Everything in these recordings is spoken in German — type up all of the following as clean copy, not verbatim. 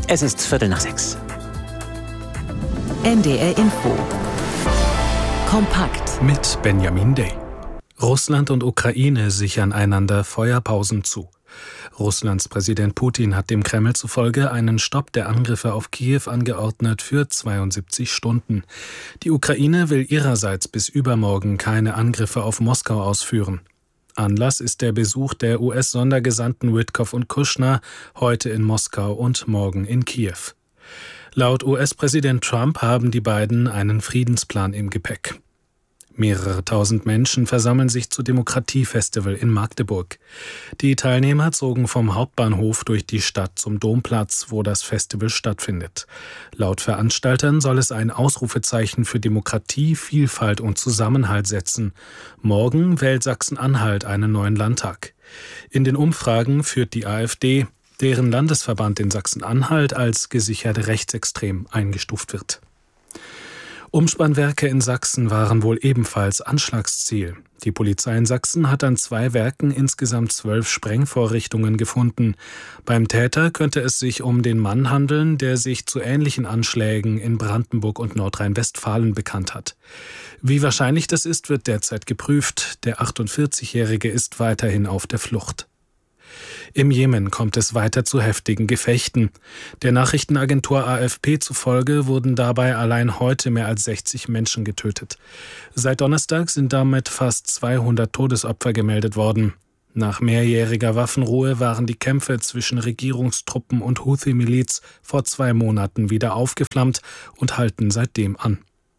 Es ist 5:45. NDR Info. Kompakt. Mit Benjamin Day. Russland und Ukraine sichern einander Feuerpausen zu. Russlands Präsident Putin hat dem Kreml zufolge einen Stopp der Angriffe auf Kiew angeordnet für 72 Stunden. Die Ukraine will ihrerseits bis übermorgen keine Angriffe auf Moskau ausführen. Anlass ist der Besuch der US-Sondergesandten Witkoff und Kushner heute in Moskau und morgen in Kiew. Laut US-Präsident Trump haben die beiden einen Friedensplan im Gepäck. Mehrere tausend Menschen versammeln sich zu Demokratiefestival in Magdeburg. Die Teilnehmer zogen vom Hauptbahnhof durch die Stadt zum Domplatz, wo das Festival stattfindet. Laut Veranstaltern soll es ein Ausrufezeichen für Demokratie, Vielfalt und Zusammenhalt setzen. Morgen wählt Sachsen-Anhalt einen neuen Landtag. In den Umfragen führt die AfD, deren Landesverband in Sachsen-Anhalt als gesichert rechtsextrem eingestuft wird. Umspannwerke in Sachsen waren wohl ebenfalls Anschlagsziel. Die Polizei in Sachsen hat an 2 Werken insgesamt 12 Sprengvorrichtungen gefunden. Beim Täter könnte es sich um den Mann handeln, der sich zu ähnlichen Anschlägen in Brandenburg und Nordrhein-Westfalen bekannt hat. Wie wahrscheinlich das ist, wird derzeit geprüft. Der 48-Jährige ist weiterhin auf der Flucht. Im Jemen kommt es weiter zu heftigen Gefechten. Der Nachrichtenagentur AFP zufolge wurden dabei allein heute mehr als 60 Menschen getötet. Seit Donnerstag sind damit fast 200 Todesopfer gemeldet worden. Nach mehrjähriger Waffenruhe waren die Kämpfe zwischen Regierungstruppen und Houthi-Miliz vor 2 Monaten wieder aufgeflammt und halten seitdem an.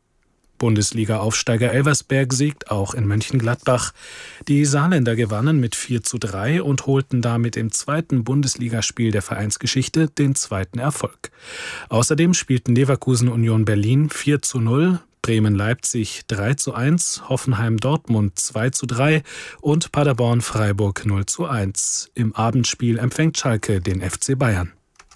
Bundesliga-Aufsteiger Elversberg siegt auch in Mönchengladbach. Die Saarländer gewannen mit 4:3 und holten damit im 2. Bundesligaspiel der Vereinsgeschichte den 2. Erfolg. Außerdem spielten Leverkusen Union Berlin 4:0, Bremen-Leipzig 3:1, Hoffenheim-Dortmund 2:3 und Paderborn-Freiburg 0:1. Im Abendspiel empfängt Schalke den FC Bayern.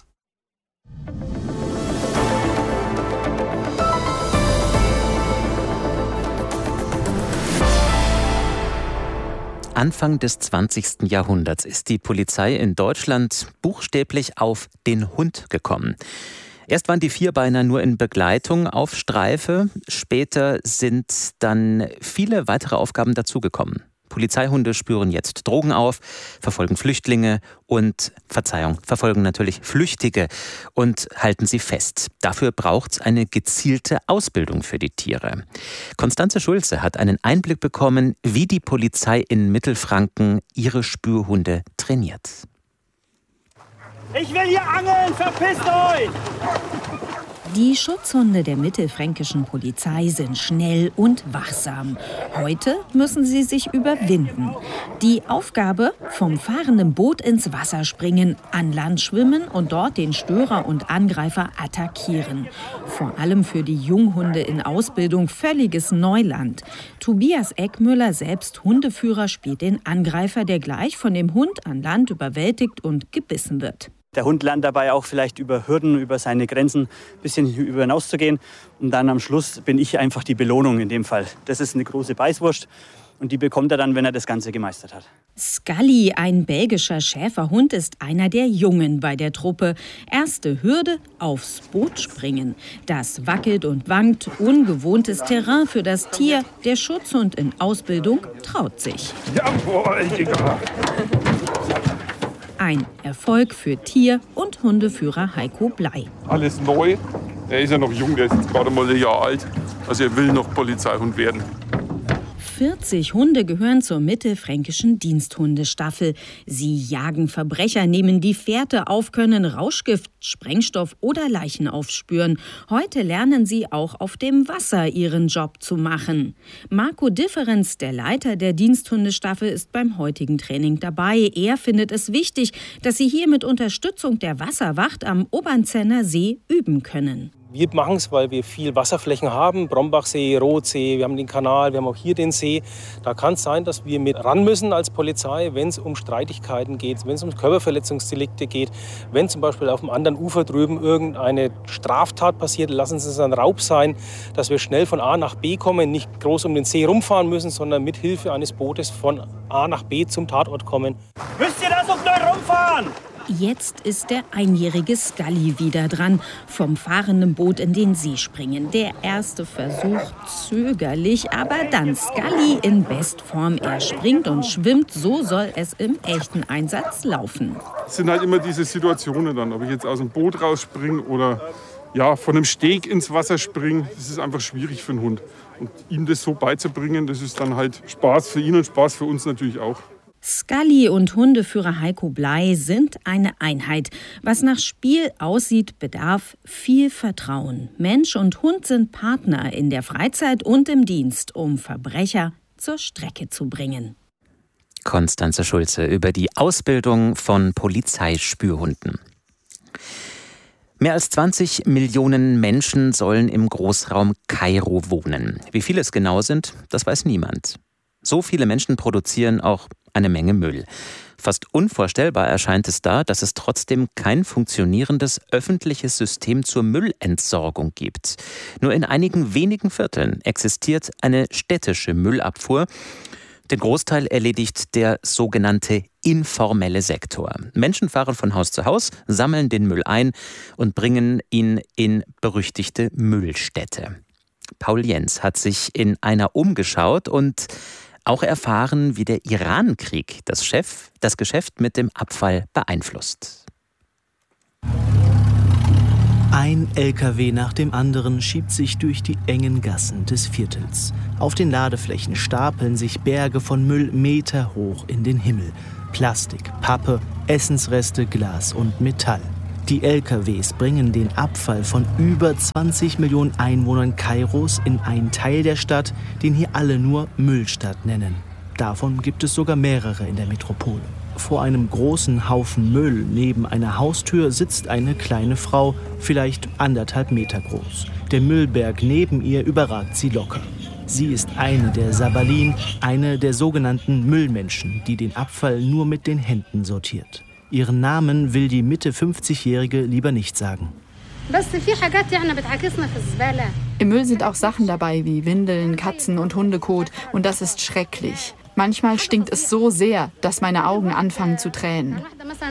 Anfang des 20. Jahrhunderts ist die Polizei in Deutschland buchstäblich auf den Hund gekommen. Erst waren die Vierbeiner nur in Begleitung auf Streife, später sind dann viele weitere Aufgaben dazugekommen. Polizeihunde spüren jetzt Drogen auf, verfolgen Flüchtlinge und, verfolgen natürlich Flüchtige und halten sie fest. Dafür braucht es eine gezielte Ausbildung für die Tiere. Konstanze Schulze hat einen Einblick bekommen, wie die Polizei in Mittelfranken ihre Spürhunde trainiert. Ich will hier angeln, verpisst euch! Die Schutzhunde der mittelfränkischen Polizei sind schnell und wachsam. Heute müssen sie sich überwinden. Die Aufgabe: vom fahrenden Boot ins Wasser springen, an Land schwimmen und dort den Störer und Angreifer attackieren. Vor allem für die Junghunde in Ausbildung völliges Neuland. Tobias Eckmüller, selbst Hundeführer, spielt den Angreifer, der gleich von dem Hund an Land überwältigt und gebissen wird. Der Hund lernt dabei auch vielleicht über Hürden, über seine Grenzen ein bisschen hinauszugehen. Und dann am Schluss bin ich einfach die Belohnung in dem Fall. Das ist eine große Beißwurst und die bekommt er dann, wenn er das Ganze gemeistert hat. Scully, ein belgischer Schäferhund, ist einer der Jungen bei der Truppe. Erste Hürde: aufs Boot springen. Das wackelt und wankt, ungewohntes Terrain für das Tier. Der Schutzhund in Ausbildung traut sich. Jawohl, Digga. Ein Erfolg für Tier- und Hundeführer Heiko Blei. Alles neu. Er ist ja noch jung, der ist jetzt gerade mal ein Jahr alt. Also er will noch Polizeihund werden. 40 Hunde gehören zur mittelfränkischen Diensthundestaffel. Sie jagen Verbrecher, nehmen die Fährte auf, können Rauschgift, Sprengstoff oder Leichen aufspüren. Heute lernen sie auch auf dem Wasser ihren Job zu machen. Marco Differenz, der Leiter der Diensthundestaffel, ist beim heutigen Training dabei. Er findet es wichtig, dass sie hier mit Unterstützung der Wasserwacht am Obernzenner See üben können. Wir machen es, weil wir viel Wasserflächen haben, Brombachsee, Rothsee, wir haben den Kanal, wir haben auch hier den See. Da kann es sein, dass wir mit ran müssen als Polizei, wenn es um Streitigkeiten geht, wenn es um Körperverletzungsdelikte geht, wenn zum Beispiel auf dem anderen Ufer drüben irgendeine Straftat passiert, lassen Sie es ein Raub sein, dass wir schnell von A nach B kommen, nicht groß um den See rumfahren müssen, sondern mit Hilfe eines Bootes von A nach B zum Tatort kommen. Müsst ihr da so schnell rumfahren? Jetzt ist der einjährige Scully wieder dran. Vom fahrenden Boot in den See springen. Der erste Versuch zögerlich, aber dann Scully in Bestform. Er springt und schwimmt, so soll es im echten Einsatz laufen. Es sind halt immer diese Situationen dann, ob ich jetzt aus dem Boot rausspringe oder von einem Steg ins Wasser springe. Das ist einfach schwierig für einen Hund. Und ihm das so beizubringen, das ist dann halt Spaß für ihn und Spaß für uns natürlich auch. Scully und Hundeführer Heiko Bley sind eine Einheit. Was nach Spiel aussieht, bedarf viel Vertrauen. Mensch und Hund sind Partner in der Freizeit und im Dienst, um Verbrecher zur Strecke zu bringen. Konstanze Schulze über die Ausbildung von Polizeispürhunden. Mehr als 20 Millionen Menschen sollen im Großraum Kairo wohnen. Wie viele es genau sind, das weiß niemand. So viele Menschen produzieren auch eine Menge Müll. Fast unvorstellbar erscheint es da, dass es trotzdem kein funktionierendes öffentliches System zur Müllentsorgung gibt. Nur in einigen wenigen Vierteln existiert eine städtische Müllabfuhr. Den Großteil erledigt der sogenannte informelle Sektor. Menschen fahren von Haus zu Haus, sammeln den Müll ein und bringen ihn in berüchtigte Müllstädte. Paul Jens hat sich in einer umgeschaut und auch erfahren, wie der Iran-Krieg das Geschäft mit dem Abfall beeinflusst. Ein LKW nach dem anderen schiebt sich durch die engen Gassen des Viertels. Auf den Ladeflächen stapeln sich Berge von Müll meterhoch in den Himmel. Plastik, Pappe, Essensreste, Glas und Metall. Die LKWs bringen den Abfall von über 20 Millionen Einwohnern Kairos in einen Teil der Stadt, den hier alle nur Müllstadt nennen. Davon gibt es sogar mehrere in der Metropole. Vor einem großen Haufen Müll neben einer Haustür sitzt eine kleine Frau, vielleicht 1,5 Meter groß. Der Müllberg neben ihr überragt sie locker. Sie ist eine der Sabalin, eine der sogenannten Müllmenschen, die den Abfall nur mit den Händen sortiert. Ihren Namen will die Mitte 50-Jährige lieber nicht sagen. Im Müll sind auch Sachen dabei wie Windeln, Katzen- und Hundekot und das ist schrecklich. Manchmal stinkt es so sehr, dass meine Augen anfangen zu tränen.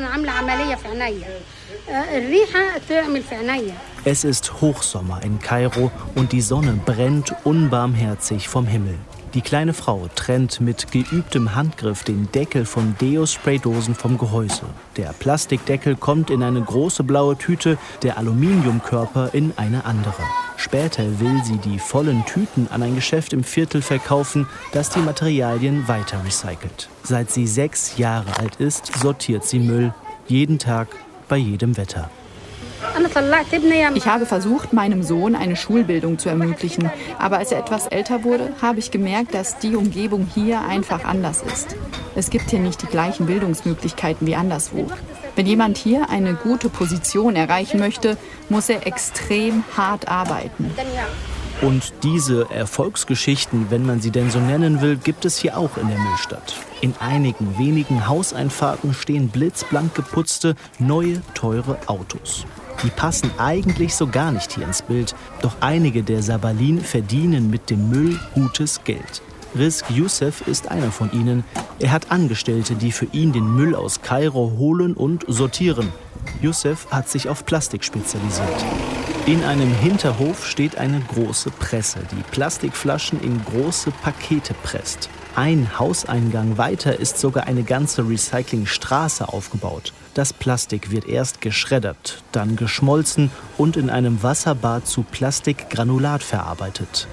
Es ist Hochsommer in Kairo und die Sonne brennt unbarmherzig vom Himmel. Die kleine Frau trennt mit geübtem Handgriff den Deckel von Deo-Spraydosen vom Gehäuse. Der Plastikdeckel kommt in eine große blaue Tüte, der Aluminiumkörper in eine andere. Später will sie die vollen Tüten an ein Geschäft im Viertel verkaufen, das die Materialien weiter recycelt. Seit sie 6 Jahre alt ist, sortiert sie Müll. Jeden Tag, bei jedem Wetter. Ich habe versucht, meinem Sohn eine Schulbildung zu ermöglichen. Aber als er etwas älter wurde, habe ich gemerkt, dass die Umgebung hier einfach anders ist. Es gibt hier nicht die gleichen Bildungsmöglichkeiten wie anderswo. Wenn jemand hier eine gute Position erreichen möchte, muss er extrem hart arbeiten. Und diese Erfolgsgeschichten, wenn man sie denn so nennen will, gibt es hier auch in der Müllstadt. In einigen wenigen Hauseinfahrten stehen blitzblank geputzte, neue, teure Autos. Die passen eigentlich so gar nicht hier ins Bild. Doch einige der Sabalin verdienen mit dem Müll gutes Geld. Rizk Youssef ist einer von ihnen. Er hat Angestellte, die für ihn den Müll aus Kairo holen und sortieren. Youssef hat sich auf Plastik spezialisiert. In einem Hinterhof steht eine große Presse, die Plastikflaschen in große Pakete presst. Ein Hauseingang weiter ist sogar eine ganze Recyclingstraße aufgebaut. Das Plastik wird erst geschreddert, dann geschmolzen und in einem Wasserbad zu Plastikgranulat verarbeitet.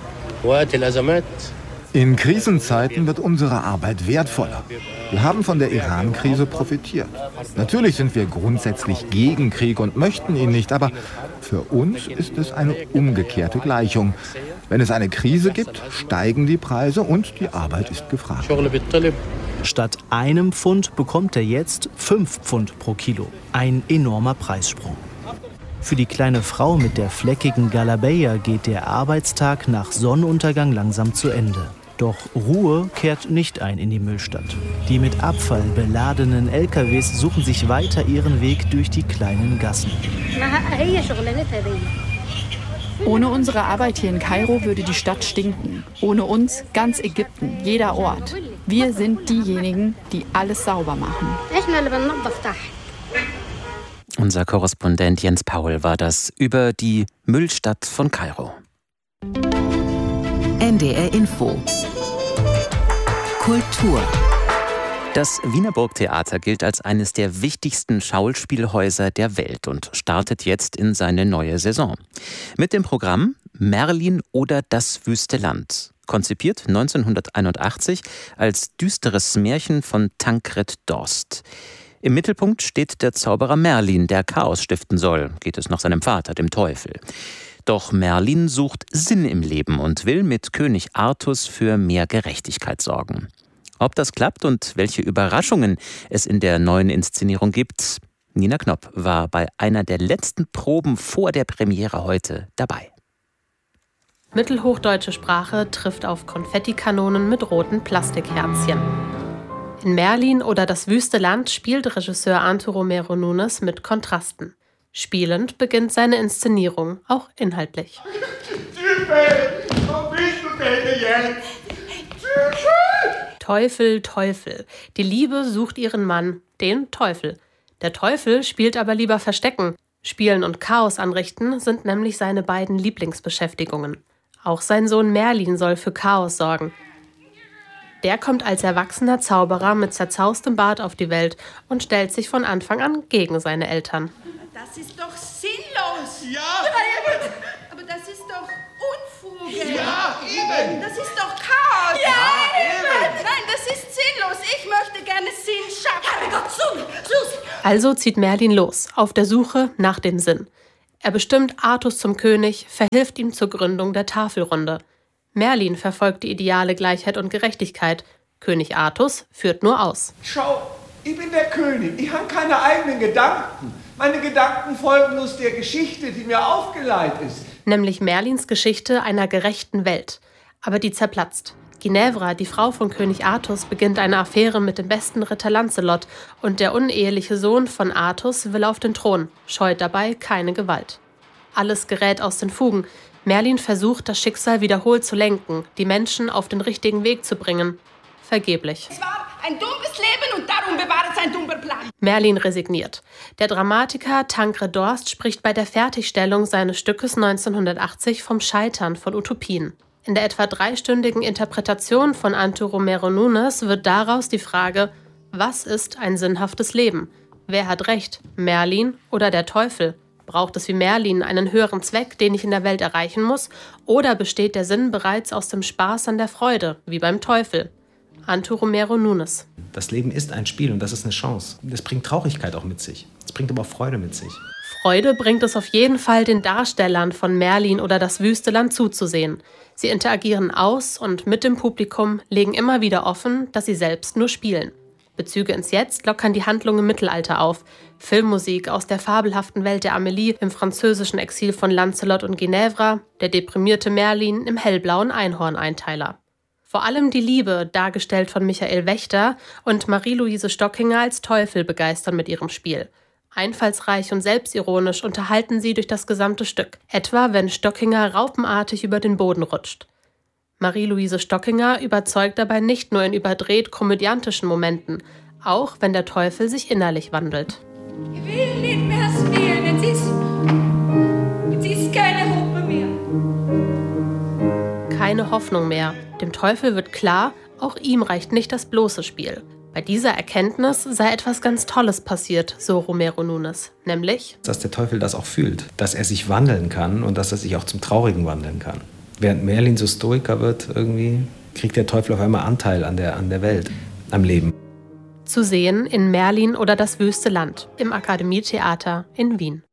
In Krisenzeiten wird unsere Arbeit wertvoller. Wir haben von der Iran-Krise profitiert. Natürlich sind wir grundsätzlich gegen Krieg und möchten ihn nicht, aber für uns ist es eine umgekehrte Gleichung. Wenn es eine Krise gibt, steigen die Preise und die Arbeit ist gefragt. Statt einem Pfund bekommt er jetzt 5 Pfund pro Kilo. Ein enormer Preissprung. Für die kleine Frau mit der fleckigen Galabeya geht der Arbeitstag nach Sonnenuntergang langsam zu Ende. Doch Ruhe kehrt nicht ein in die Müllstadt. Die mit Abfall beladenen LKWs suchen sich weiter ihren Weg durch die kleinen Gassen. Ohne unsere Arbeit hier in Kairo würde die Stadt stinken. Ohne uns ganz Ägypten, jeder Ort. Wir sind diejenigen, die alles sauber machen. Unser Korrespondent Jens Paul war das über die Müllstadt von Kairo. NDR Info. Kultur. Das Wiener Burgtheater gilt als eines der wichtigsten Schauspielhäuser der Welt und startet jetzt in seine neue Saison. Mit dem Programm Merlin oder das wüste Land. Konzipiert 1981 als düsteres Märchen von Tancred Dorst. Im Mittelpunkt steht der Zauberer Merlin, der Chaos stiften soll, geht es nach seinem Vater, dem Teufel. Doch Merlin sucht Sinn im Leben und will mit König Artus für mehr Gerechtigkeit sorgen. Ob das klappt und welche Überraschungen es in der neuen Inszenierung gibt, Nina Knopp war bei einer der letzten Proben vor der Premiere heute dabei. Mittelhochdeutsche Sprache trifft auf Konfettikanonen mit roten Plastikherzchen. In Merlin oder das wüste Land spielt Regisseur Anto Romero Nunes mit Kontrasten. Spielend beginnt seine Inszenierung, auch inhaltlich. Teufel, Teufel. Die Liebe sucht ihren Mann, den Teufel. Der Teufel spielt aber lieber Verstecken. Spielen und Chaos anrichten sind nämlich seine beiden Lieblingsbeschäftigungen. Auch sein Sohn Merlin soll für Chaos sorgen. Der kommt als erwachsener Zauberer mit zerzaustem Bart auf die Welt und stellt sich von Anfang an gegen seine Eltern. Das ist doch sinnlos! Ja! Aber das ist doch Unfug! Ja, eben! Das ist doch Chaos! Ja, eben! Nein, das ist sinnlos! Ich möchte gerne Sinn schaffen! Herrgott, Sus! Also zieht Merlin los, auf der Suche nach dem Sinn. Er bestimmt Artus zum König, verhilft ihm zur Gründung der Tafelrunde. Merlin verfolgt die ideale Gleichheit und Gerechtigkeit. König Artus führt nur aus. Schau, ich bin der König. Ich habe keine eigenen Gedanken. Meine Gedanken folgen bloß der Geschichte, die mir aufgeleitet ist. Nämlich Merlins Geschichte einer gerechten Welt. Aber die zerplatzt. Ginevra, die Frau von König Artus, beginnt eine Affäre mit dem besten Ritter Lancelot und der uneheliche Sohn von Artus will auf den Thron, scheut dabei keine Gewalt. Alles gerät aus den Fugen. Merlin versucht, das Schicksal wiederholt zu lenken, die Menschen auf den richtigen Weg zu bringen. Vergeblich. Es war ein dummes Leben und darum bewahrt es ein dummer Plan. Merlin resigniert. Der Dramatiker Tancred Dorst spricht bei der Fertigstellung seines Stückes 1980 vom Scheitern von Utopien. In der etwa 3-stündigen Interpretation von Anto Romero Nunes wird daraus die Frage, was ist ein sinnhaftes Leben? Wer hat recht, Merlin oder der Teufel? Braucht es wie Merlin einen höheren Zweck, den ich in der Welt erreichen muss? Oder besteht der Sinn bereits aus dem Spaß an der Freude, wie beim Teufel? Anto Romero Nunes. Das Leben ist ein Spiel und das ist eine Chance. Das bringt Traurigkeit auch mit sich. Es bringt aber auch Freude mit sich. Freude bringt es auf jeden Fall den Darstellern von Merlin oder das wüste Land zuzusehen. Sie interagieren aus und mit dem Publikum, legen immer wieder offen, dass sie selbst nur spielen. Bezüge ins Jetzt lockern die Handlung im Mittelalter auf. Filmmusik aus der fabelhaften Welt der Amélie im französischen Exil von Lancelot und Ginevra, der deprimierte Merlin im hellblauen Einhorn-Einteiler. Vor allem die Liebe, dargestellt von Michael Wächter, und Marie-Louise Stockinger als Teufel begeistern mit ihrem Spiel. Einfallsreich und selbstironisch unterhalten sie durch das gesamte Stück, etwa wenn Stockinger raupenartig über den Boden rutscht. Marie-Louise Stockinger überzeugt dabei nicht nur in überdreht komödiantischen Momenten, auch wenn der Teufel sich innerlich wandelt. Ich will nicht mehr spielen, jetzt ist keine Hoffnung mehr. Keine Hoffnung mehr. Dem Teufel wird klar, auch ihm reicht nicht das bloße Spiel. Bei dieser Erkenntnis sei etwas ganz Tolles passiert, so Romero Nunes, nämlich, dass der Teufel das auch fühlt, dass er sich wandeln kann und dass er sich auch zum Traurigen wandeln kann. Während Merlin so Stoiker wird, irgendwie kriegt der Teufel auf einmal Anteil an der Welt, am Leben. Zu sehen in Merlin oder das wüste Land im Akademietheater in Wien.